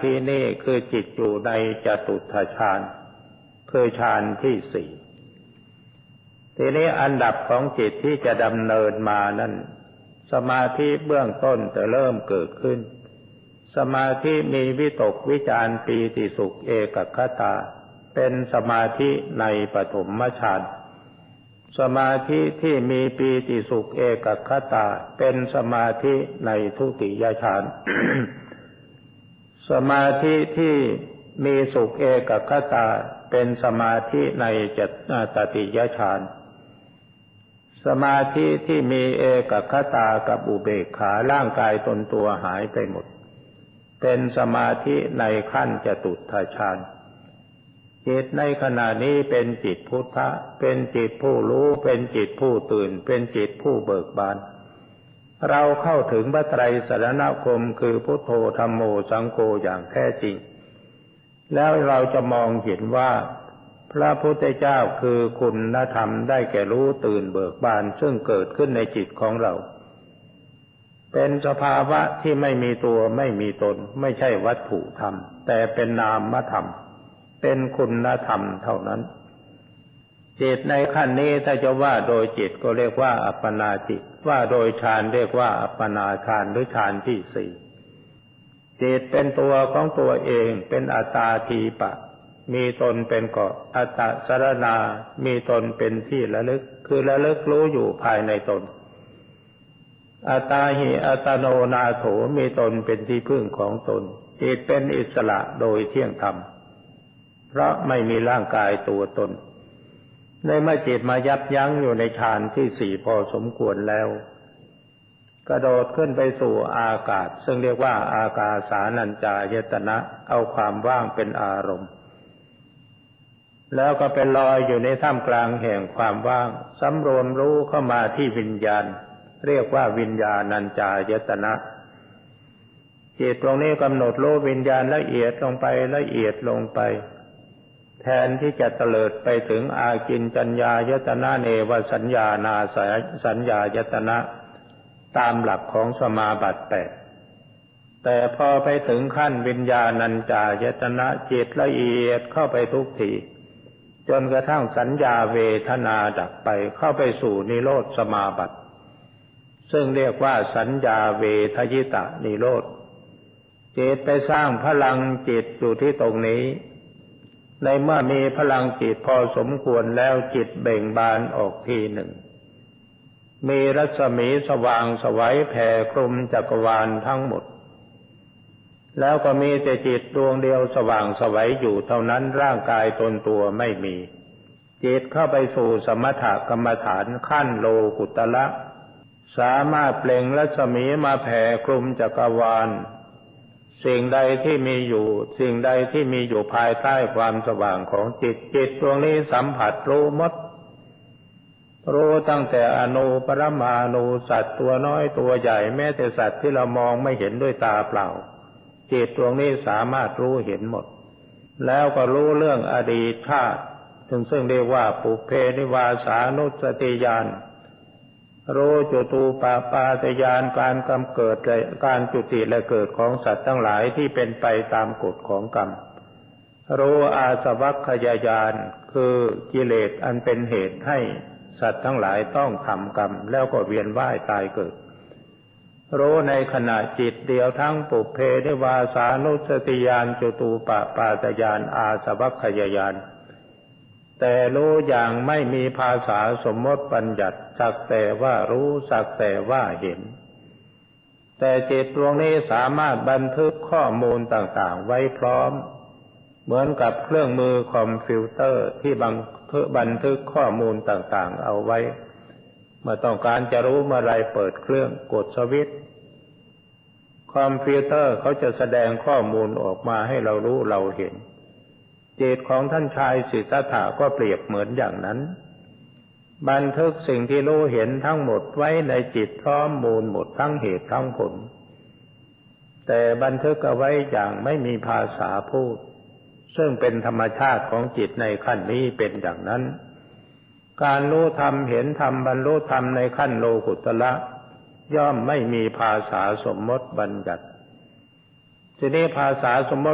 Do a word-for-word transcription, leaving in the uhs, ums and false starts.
ธินี่คือจิตอยู่ในจตุตถฌานคือฌานที่สี่ทีนี้อันดับของจิตที่จะดำเนินมานั้นสมาธิเบื้องต้นจะเริ่มเกิดขึ้นสมาธิมีวิตกวิจารปีติสุขเอกคตาเป็นสมาธิในปฐมฌานสมาธิที่มีปีติสุขเอกคตาเป็นสมาธิในทุติยฌาน สมาธิที่มีสุขเอกคตาเป็นสมาธิในตติยฌานสมาธิที่มีเอกคตากับอุเบกขาร่างกายตนตัวหายไปหมดเป็นสมาธิในขั้นจตุตถฌานจิตในขณะนี้เป็นจิตพุทธะเป็นจิตผู้รู้เป็นจิตผู้ตื่นเป็นจิตผู้เบิกบานเราเข้าถึงพระไตรสรณคมคือพุทโธธัมโมสังโฆอย่างแท้จริงแล้วเราจะมองเห็นว่าพระพุทธเจ้าคือคุณธรรมได้แก่รู้ตื่นเบิกบานซึ่งเกิดขึ้นในจิตของเราเป็นสภาวะที่ไม่มีตัวไม่มีตนไม่ใช่วัตถุธรรมแต่เป็นนามธรรมเป็นคุณธรรมเท่านั้นจิตในขั้นนี้ถ้าจะว่าโดยจิตก็เรียกว่าอัปปนาจิตว่าโดยฌานเรียกว่าอัปปนาฌานหรือฌานที่สี่จิตเป็นตัวของตัวเองเป็นอัตตาทีปะมีตนเป็นเกาะอัตตสรณามีตนเป็นที่ระลึกคือระลึกรู้อยู่ภายในตนอัตตาหิอัตโนนาโถมีตนเป็นที่พึ่งของตนจิตเป็นอิสระโดยเที่ยงธรรมเพราะไม่มีร่างกายตัวตนในเมื่อจิตมายับยั้งอยู่ในฌานที่สี่พอสมควรแล้วกระโดดขึ้นไปสู่อากาศซึ่งเรียกว่าอากาสานัญจายตนะเอาความว่างเป็นอารมณ์แล้วก็เป็นลอยอยู่ในท่ามกลางแห่งความว่างสำรวมรู้เข้ามาที่วิญญาณเรียกว่าวิญญาณัญจายตนะจิตตรงนี้กำหนดรู้วิญญาณละเอียดลงไปละเอียดลงไปแทนที่จะเตลิดไปถึงอากินจัญญายตนะเนวสัญญานาสัญญายตนะตามหลักของสมาบัติแปดแต่พอไปถึงขั้นวิญญาณัญจายตนะจิตละเอียดเข้าไปทุกทีจนกระทั่งสัญญาเวทนาดับไปเข้าไปสู่นิโรธสมาบัติซึ่งเรียกว่าสัญญาเวทยิตะนิโรธจิตไปสร้างพลังจิตอยู่ที่ตรงนี้ในเมื่อมีพลังจิตพอสมควรแล้วจิตเบ่งบานออกทีหนึ่งมีรัศมีสว่างไสวแผ่คลุมจักรวาลทั้งหมดแล้วก็มีแต่จิตดวงเดียวสว่างไสวอยู่เท่านั้นร่างกายตนตัวไม่มีจิตเข้าไปสู่สมถกรรมฐานขั้นโลกุตระสามารถเปล่งรัศมีมาแผ่คลุมจักรวาลสิ่งใดที่มีอยู่สิ่งใดที่มีอยู่ภายใต้ความสว่างของจิตจิตดวงนี้สัมผัสรู้หมดรู้ตั้งแต่อนูปรมาณูสัตว์ตัวน้อยตัวใหญ่แม้แต่สัตว์ที่เรามองไม่เห็นด้วยตาเปล่าจิตดวงนี้สามารถรู้เห็นหมดแล้วก็รู้เรื่องอดีตชาติซึ่งซึ่งเรียกว่าปุพเพนิวาสานุสติญาณรู้จตูปปาตญาณการกำเกิดและการจุติและเกิดของสัตว์ทั้งหลายที่เป็นไปตามกฎของกรรมรู้อาสวัคคยญาณคือกิเลสอันเป็นเหตุให้สัตว์ทั้งหลายต้องทำกรรมแล้วก็เวียนว่ายตายเกิดรู้ในขณะจิตเดียวทั้งปุพเพนิวาสานุสติญาณจตูปปาตญาณอาสวัคคยญาณแต่รู้อย่างไม่มีภาษาสมมติบัญญัติสักแต่ว่ารู้สักแต่ว่าเห็นแต่จิตดวงนี้สามารถบันทึกข้อมูลต่างๆไว้พร้อมเหมือนกับเครื่องมือคอมพิวเตอร์ที่บันทึกบันทึกข้อมูลต่างๆเอาไว้เมื่อต้องการจะรู้เมื่อไรเปิดเครื่องกดสวิตช์คอมพิวเตอร์เขาจะแสดงข้อมูลออกมาให้เรารู้เราเห็นจิตของท่านชายสิทธัตถะก็เปรียบเหมือนอย่างนั้นบันทึกสิ่งที่รู้เห็นทั้งหมดไว้ในจิตพร้อมมูลหมดทั้งเหตุทั้งผลแต่บันทึกเอาไว้อย่างไม่มีภาษาพูดซึ่งเป็นธรรมชาติของจิตในขั้นนี้เป็นอย่างนั้นการรู้ธรรมเห็นธรรมบรรลุธรรมในขั้นโลกุตระย่อมไม่มีภาษาสมมติบัญญัติทีนี้ภาษาสมมติ